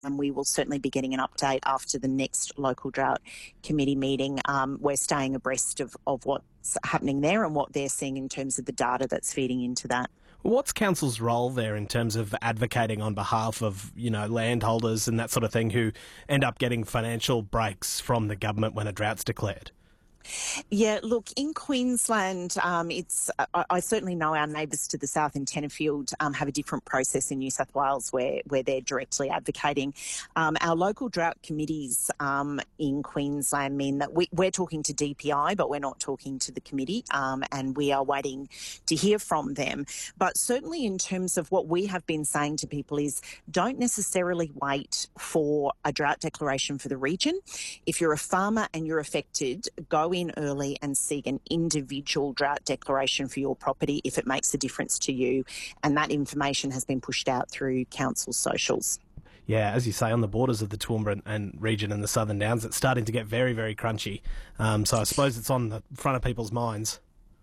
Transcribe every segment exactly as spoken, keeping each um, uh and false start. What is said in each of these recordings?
and we will certainly be getting an update after the next local drought committee meeting. Um, we're staying abreast of, of what's happening there and what they're seeing in terms of the data that's feeding into that. What's council's role there in terms of advocating on behalf of, you know, landholders and that sort of thing who end up getting financial breaks from the government when a drought's declared? Yeah, look, in Queensland, um, it's I, I certainly know our neighbours to the south in Tenterfield um, have a different process in New South Wales where, where they're directly advocating. Um, our local drought committees um, in Queensland mean that we, we're talking to D P I, but we're not talking to the committee, um, and we are waiting to hear from them. But certainly in terms of what we have been saying to people is don't necessarily wait for a drought declaration for the region. If you're a farmer and you're affected, go in early and seek an individual drought declaration for your property if it makes a difference to you. And that information has been pushed out through council socials. Yeah, as you say, on the borders of the Toowoomba and region and the Southern Downs, it's starting to get very, very crunchy. Um, so I suppose it's on the front of people's minds.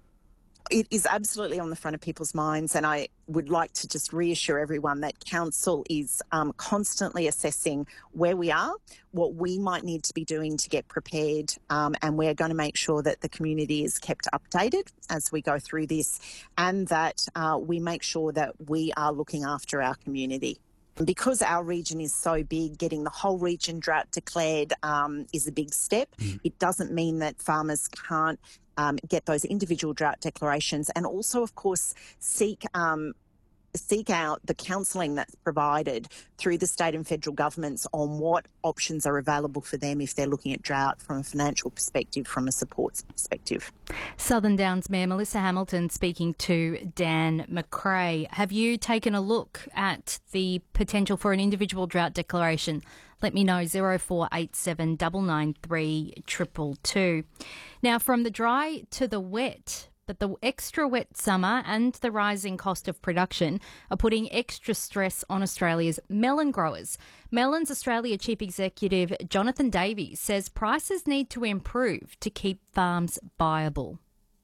It is absolutely on the front of people's minds, and I would like to just reassure everyone that Council is um, constantly assessing where we are, what we might need to be doing to get prepared, um, and we're going to make sure that the community is kept updated as we go through this, and that uh, we make sure that we are looking after our community. Because our region is so big, getting the whole region drought declared um, is a big step. Mm. It doesn't mean that farmers can't um, get those individual drought declarations, and also, of course, seek um, seek out the counselling that's provided through the state and federal governments on what options are available for them if they're looking at drought from a financial perspective, from a supports perspective. Southern Downs Mayor Melissa Hamilton speaking to Dan McRae. Have you taken a look at the potential for an individual drought declaration? Let me know, zero four eight seven nine nine three two two two. Now, from the dry to the wet, but the extra wet summer and the rising cost of production are putting extra stress on Australia's melon growers. Melons Australia Chief Executive Jonathan Davies says prices need to improve to keep farms viable.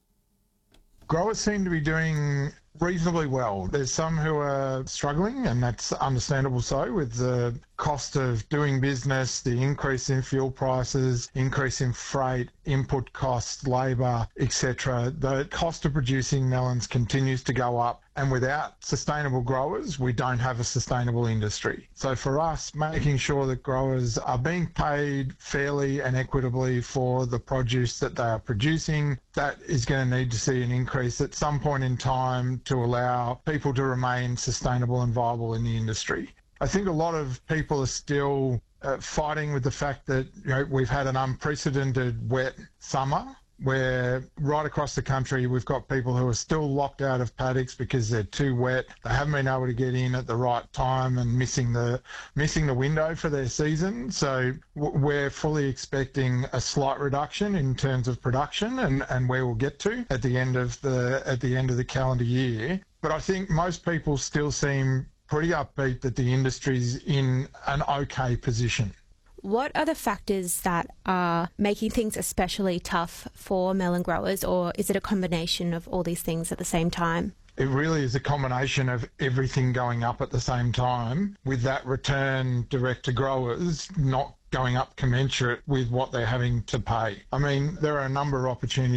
Growers seem to be doing reasonably well. There's some who are struggling, and that's understandable so, with the cost of doing business, the increase in fuel prices, increase in freight, input costs, labour, et cetera. The cost of producing melons continues to go up, and without sustainable growers, we don't have a sustainable industry. So for us, making sure that growers are being paid fairly and equitably for the produce that they are producing, that is going to need to see an increase at some point in time to allow people to remain sustainable and viable in the industry. I think a lot of people are still uh, fighting with the fact that, you know, we've had an unprecedented wet summer where right across the country we've got people who are still locked out of paddocks because they're too wet. They haven't been able to get in at the right time and missing the missing the window for their season. So w- we're fully expecting a slight reduction in terms of production and, and where we'll get to at the end of the at the end of the calendar year. But I think most people still seem pretty upbeat that the industry's in an okay position. What are the factors that are making things especially tough for melon growers, or is it a combination of all these things at the same time? It really is a combination of everything going up at the same time, with that return direct to growers not going up commensurate with what they're having to pay. I mean, there are a number of opportunities